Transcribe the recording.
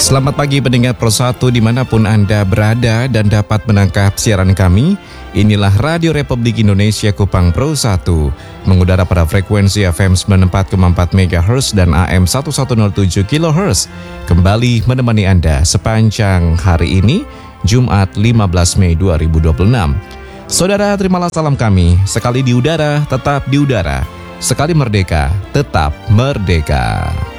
Selamat pagi pendengar Pro 1 dimanapun Anda berada dan dapat menangkap siaran kami. Inilah Radio Republik Indonesia Kupang Pro 1, mengudara pada frekuensi FM 94,4 MHz dan AM 1107 kHz. Kembali menemani Anda sepanjang hari ini, Jumat 15 Mei 2026. Saudara, terimalah salam kami. Sekali di udara, tetap di udara. Sekali merdeka, tetap merdeka.